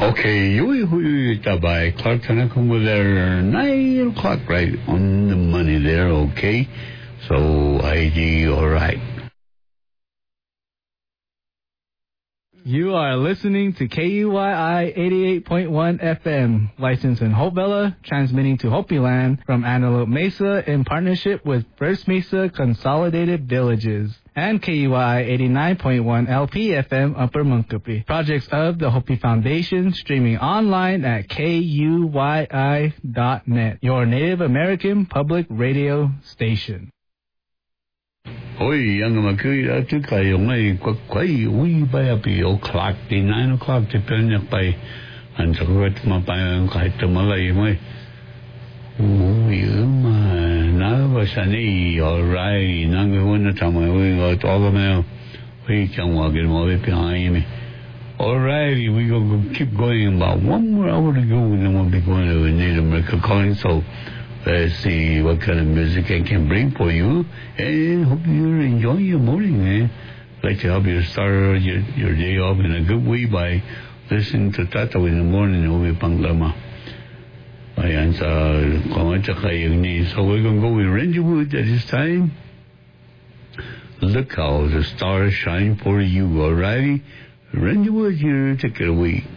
Okay, you by Clark Tanaka with there 9 o'clock right on the money there, okay? So ID alright. You are listening to KUYI 88.1 FM, licensed in Hope Bella, transmitting to Hopi Land from Antelope Mesa in partnership with First Mesa Consolidated Villages, and KUYI 89.1 LP FM Upper Munkapi. Projects of the Hopi Foundation, streaming online at KUYI.net, your Native American public radio station. Oi, young Makui, I took I only quite we by a be o'clock, the 9 o'clock, depending by and so what my by and kite to Malay. Oh, you man, now was an E, all right, Nanga one time we got all the mail. We can walk in more behind me. All right, we go keep going about 1 more hour to go, and then we'll be going to Native America calling. So let's see what kind of music I can bring for you, and hope you're enjoying your morning, man. I'd like to help you start your day off in a good way by listening to Tato in the morning over Panglama. So we're going to go with Rangerwood at this time. Look how the stars shine for you, alrighty? Rangerwood, here, take it away.